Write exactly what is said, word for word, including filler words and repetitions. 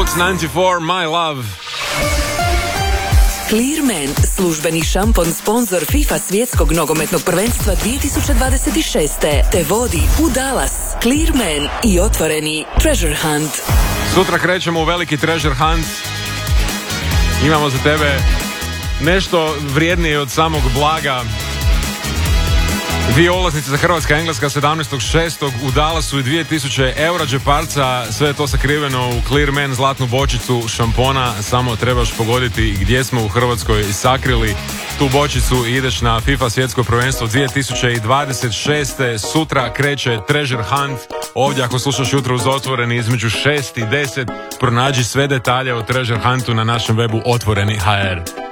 Fox devedeset četiri, My Love. Clearman, službeni šampon sponsor FIFA svjetskog nogometnog prvenstva dvije tisuće dvadeset šest. te vodi u Dallas. Clearman i otvoreni Treasure Hunt. Sutra krećemo u veliki Treasure Hunt. Imamo za tebe nešto vrijednije od samog blaga. Dvije ulaznice za Hrvatska-Engleska sedamnaestog šestog u Dallasu i dvije tisuće eura džeparca, sve je to sakriveno u Clearman zlatnu bočicu šampona. Samo trebaš pogoditi gdje smo u Hrvatskoj sakrili tu bočicu i ideš na FIFA svjetsko prvenstvo dvije tisuće dvadeset šest. Sutra kreće Treasure Hunt. Ovdje ako slušaš jutro uz Otvoreni između šest i deset, pronađi sve detalje o Treasure Huntu na našem webu otvoreni tačka h r.